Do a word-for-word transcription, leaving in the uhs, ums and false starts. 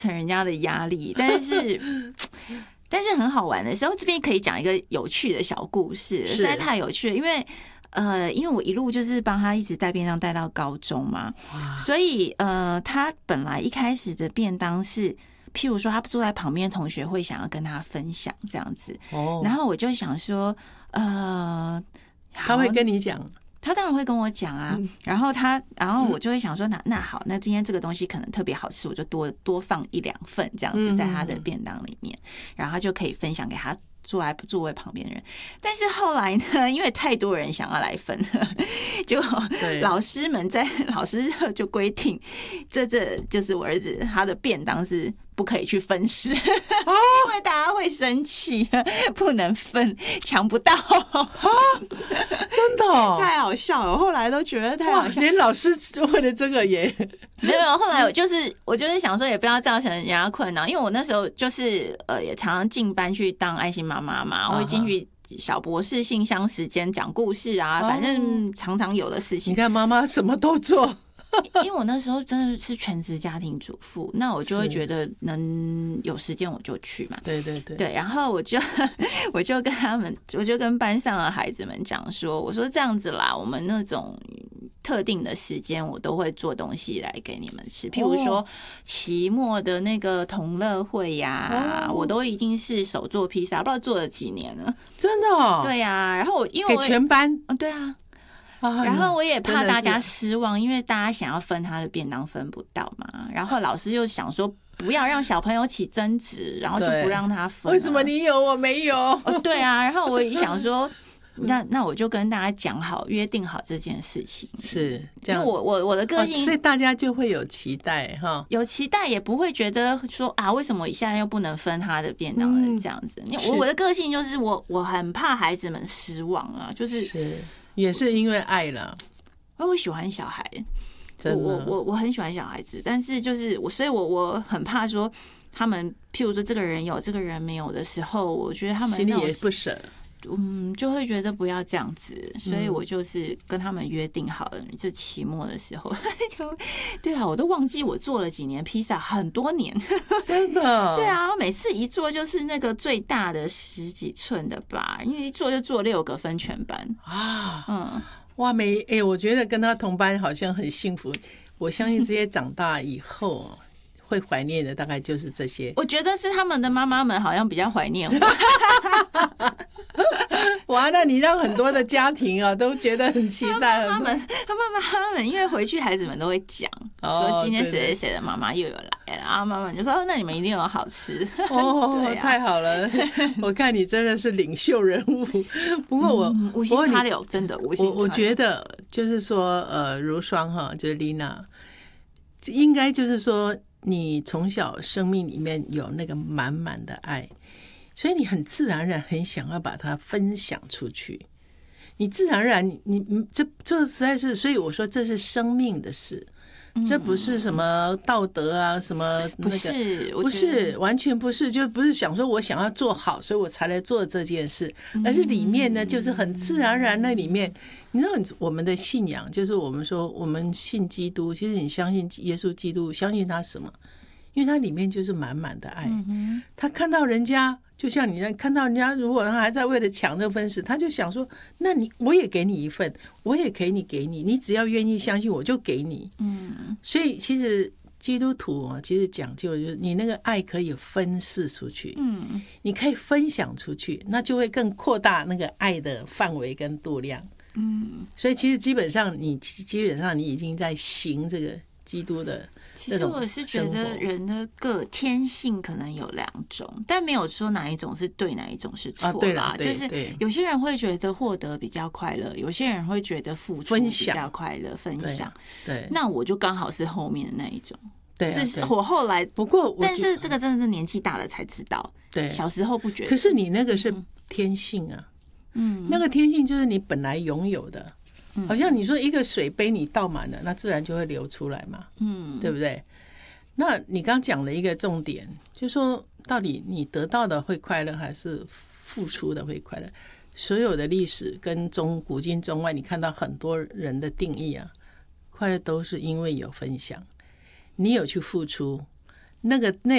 成人家的压力，但是但是很好玩的时候，这边可以讲一个有趣的小故事，实在太有趣了，因为。呃，因为我一路就是帮他一直带便当带到高中嘛，所以呃，他本来一开始的便当是，譬如说他坐在旁边，同学会想要跟他分享这样子，哦，然后我就想说，呃， 他会跟你讲。 他当然会跟我讲啊，嗯、然后他，然后我就会想说，那那好，那今天这个东西可能特别好吃，我就多多放一两份这样子在他的便当里面，然后他就可以分享给他坐在座位旁边的人。但是后来呢，因为太多人想要来分了，结果老师们在老师就规定，这这就是我儿子他的便当是不可以去分食，哦，因为大家会生气，不能分，抢不到。 真的、哦、 太好笑了，后来都觉得太好笑， 连老师为了这个也没有。后来我就是我就是想说，也不要造成人家困扰，因为我那时候就是呃也常常进班去当爱心妈妈嘛，我会进去小博士信箱时间讲故事啊，反正常常有的事情。 你看妈妈什么都做。 因为我那时候真的是全职家庭主妇，那我就会觉得能有时间我就去嘛。 对对对， 对，然后我就我就跟他们，我就跟班上的孩子们讲说，我说这样子啦，我们那种特定的时间，我都会做东西来给你们吃，譬如说期末的那个同乐会呀、哦，我都已经是手做披萨，不知道做了几年了， 真的、哦。 对呀、啊，然后我因为我给全班， 嗯，对啊。然后我也怕大家失望，因为大家想要分他的便当分不到嘛。然后老师就想说，不要让小朋友起争执，然后就不让他分、啊。 为什么你有我没有？ 哦，对啊。然后我也想说，那那我就跟大家讲好，约定好这件事情。 是这样， 我我我的个性、 哦，所以大家就会有期待哈， 有期待也不会觉得说啊，为什么一下又不能分他的便当了这样子？因为、嗯、我的个性就是我我很怕孩子们失望啊，就是是也是因为爱了。 我喜欢小孩，我我我我很喜欢小孩子，但是就是我，所以我我很怕说他们，譬如说这个人有，这个人没有的时候，我觉得他们心里也不舍， 嗯，就会觉得不要这样子，所以我就是跟他们约定好了，就期末的时候，就对啊，我都忘记我做了几年披萨，很多年， 真的， 对啊，每次一做就是那个最大的十几寸的吧，因为一做就做六个分全班啊，嗯。哇，没哎、欸，我觉得跟他同班好像很幸福。我相信这些长大以后会怀念的，大概就是这些。 我觉得是他们的妈妈们好像比较怀念我。 哇，那你让很多的家庭啊都觉得很期待。 他们、他们、他们，因为回去孩子们都会讲、哦、说今天谁谁谁的妈妈又有来了，然后妈妈就说、哦、那你们一定有好吃。 哦，啊、太好了！我看你真的是领袖人物。不过我、 嗯、无心插柳，真的无心插柳。 我我觉得就是说，呃，如霜哈，就是 Lina， 应该就是说，你从小生命里面有那个满满的爱。所以你很自然而然很想要把它分享出去，你自然而然你你这这实在是，所以我说这是生命的事，这不是什么道德啊什么那个， 不是不是完全不是，就不是想说我想要做好，所以我才来做这件事，而是里面呢就是很自然而然那里面，你知道我们的信仰就是我们说我们信基督，其实你相信耶稣基督，相信他什么？因为他里面就是满满的爱，他看到人家。就像你看到人家，如果他还在为了抢这分食，他就想说：那你我也给你一份，我也给你给你，你只要愿意相信，我就给你。嗯，所以其实基督徒啊，其实讲究就是你那个爱可以分释出去，嗯，你可以分享出去，那就会更扩大那个爱的范围跟度量。嗯，所以其实基本上你基本上你已经在行这个基督的。 其实我是觉得人的个天性可能有两种，但没有说哪一种是对，哪一种是错啦。啊、 对啦对就是有些人会觉得获得比较快乐，有些人会觉得付出比较快乐，分享。对，那我就刚好是后面的那一种。对、啊，是我后来不过， 但是这个真的是年纪大了才知道。对，小时候不觉得。 可是你那个是天性啊，嗯，那个天性就是你本来拥有的。好像你说一个水杯你倒满了，那自然就会流出来嘛，嗯，对不对？那你刚讲了一个重点，就是说到底你得到的会快乐还是付出的会快乐？所有的历史跟中古今中外，你看到很多人的定义啊，快乐都是因为有分享，你有去付出，那个那